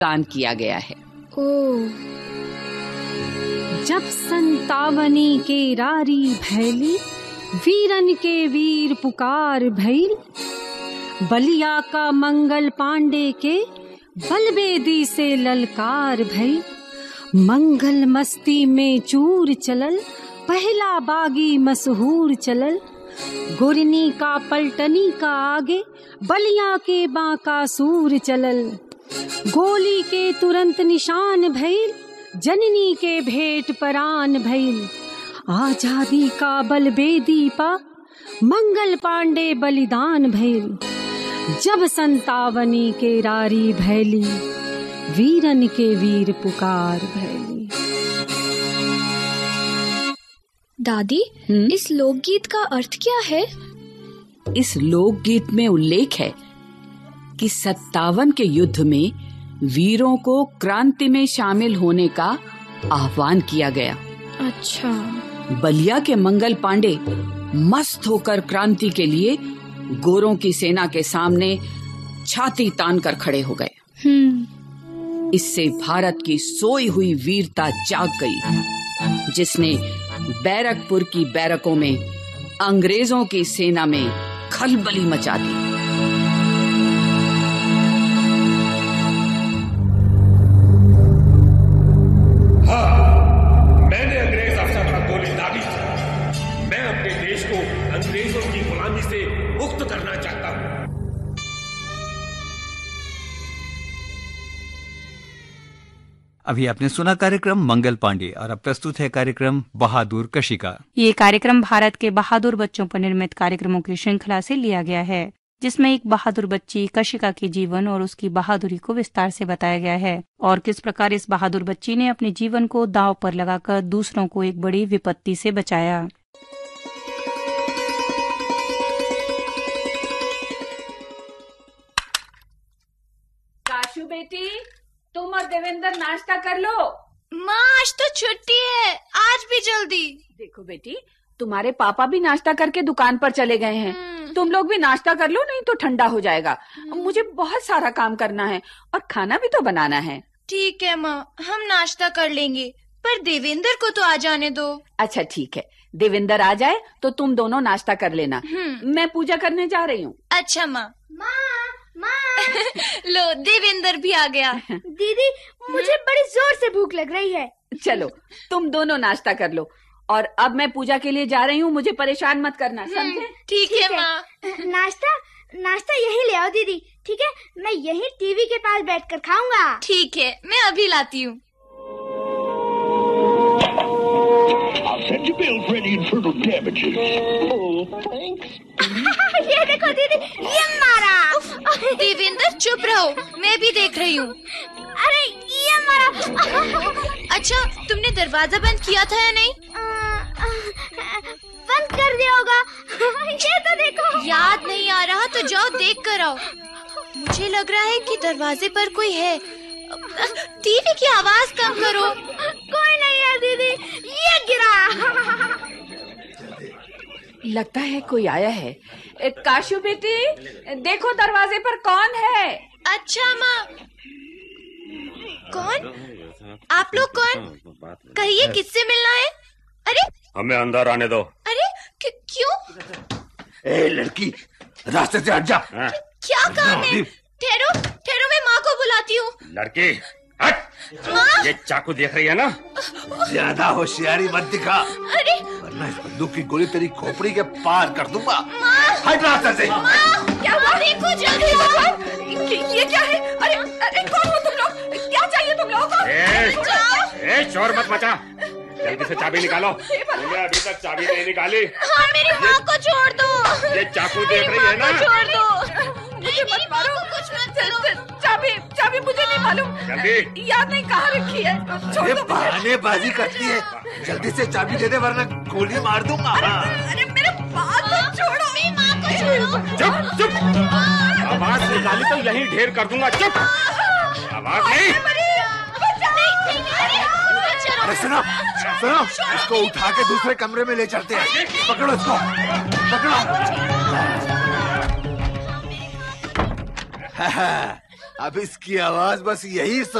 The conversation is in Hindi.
दान किया गया है। जब संतावनी के रारी भैली, वीरन के वीर पुकार भैल, बलिया का मंगल पांडे के बलबेदी से ललकार भैल, मंगल मस्ती में चूर चलल, पहला बागी मशहूर चलल, गुरनी का पलटनी का आगे, बलिया के बांका सूर चलल, गोली के तुरंत निशान भइल, जननी के भेंट परान भइल, आजादी का बलबेदी पा मंगल पांडे बलिदान भइल, जब संतावनी के रारी भैली, वीरन के वीर पुकार भैली। दादी, इस लोकगीत का अर्थ क्या है? इस लोकगीत में उल्लेख है कि 57 के युद्ध में वीरों को क्रांति में शामिल होने का आह्वान किया गया। अच्छा। बलिया के मंगल पांडे मस्त होकर क्रांति के लिए गोरों की सेना के सामने छाती तान कर खड़े हो गए। इससे भारत की सोई हुई वीरता जाग गई, जिसने बैरकपुर की बैरकों में अंग्रेजों की सेना में खलबली मचा दी। हाँ, मैंने अंग्रेज अफसर पर गोली दागी थी। मैं अपने देश को अंग्रेजों की गुलामी से मुक्त करना चाहता हूँ। अभी आपने सुना कार्यक्रम मंगल पांडे और अब प्रस्तुत है कार्यक्रम बहादुर कशिका। ये कार्यक्रम भारत के बहादुर बच्चों पर निर्मित कार्यक्रमों की श्रृंखला से लिया गया है, जिसमें एक बहादुर बच्ची कशिका के जीवन और उसकी बहादुरी को विस्तार से बताया गया है और किस प्रकार इस बहादुर बच्ची ने अपने जीवन को दांव पर लगाकर दूसरों को एक बड़ी विपत्ति से बचाया। काशू बेटी, तुम और देवेंद्र नाश्ता कर लो। माँ, आज तो छुट्टी है, आज भी जल्दी। देखो बेटी, तुम्हारे पापा भी नाश्ता करके दुकान पर चले गए हैं। तुम लोग भी नाश्ता कर लो, नहीं तो ठंडा हो जाएगा। मुझे बहुत सारा काम करना है और खाना भी तो बनाना है। ठीक है माँ, हम नाश्ता कर लेंगे, पर देवेंद्र को तो आ जाने दो। अच्छा ठीक है, देवेंद्र आ जाए तो तुम दोनों नाश्ता कर लेना। मैं पूजा करने जा रही हूँ। अच्छा माँ। लो, देवेंद्र भी आ गया। दीदी, मुझे बड़ी जोर से भूख लग रही है। चलो, तुम दोनों नाश्ता कर लो और अब मैं पूजा के लिए जा रही हूँ। मुझे परेशान मत करना, समझे? ठीक है माँ। नाश्ता यहीं ले आओ दीदी, ठीक है? मैं यहीं टीवी के पास बैठकर खाऊंगा। ठीक है, मैं अभी लाती हूँ। ये देखो दीदी, ये मारा। देवेंद्र चुप रहो, मैं भी देख रही हूँ। अरे ये मारा। अच्छा, तुमने दरवाजा बंद किया था या नहीं? बंद कर दिया होगा। ये तो देखो। याद नहीं आ रहा तो जाओ देख कर आओ। मुझे लग रहा है कि दरवाजे पर कोई है। टीवी की आवाज कम करो। कोई नहीं है दीदी, ये गिरा। लगता है कोई आया है। काशू बेटी, देखो दरवाजे पर कौन है। अच्छा माँ। कौन? आप लोग कौन? कहिए, किससे मिलना है? अरे, हमें अंदर आने दो। अरे क्यों? ए लड़की, रास्ते से हट जा। क्या काम है? ठहरो ठहरो, मैं माँ को बुलाती हूँ। लड़की हट। माँ, ये चाकू देख रही है ना? ज्यादा होशियारी मत दिखा, अरे वरना इस बंदूक की गोली तेरी खोपड़ी के पार कर दूंगा। हट रास्ते से। क्या हुआ? देखो जल्दी। ये क्या है? अरे अरे, कौन हो तुम लोग? क्या चाहिए तुम लोगों को? शोर मत मचा, जल्दी से चाबी निकालो। तुमने अभी तक चाबी नहीं निकाली। हाँ, मेरी माँ को छोड़ दो। ये चाकू देख रही है ना? छोड़ दो। मुझे मत मारो। चाबी मुझे नहीं मालूम। जल्दी। याद नहीं कहाँ रखी है। छोड़ दो। बहानेबाजी करती है, जल्दी से चाबी दे दे वरना गोली मार दूंगा। अरे मेरे बात तो छोड़ो। मेरी माँ को छोड़ो। चुप चुप, आवाज निकाली तो यहीं ढेर कर दूंगा। चुप, आवाज नहीं। अरे सुनो सुनो, इसको उठा के दूसरे कमरे में ले चलते हैं। पकड़ो इसको, पकड़ो। अब इसकी आवाज बस यही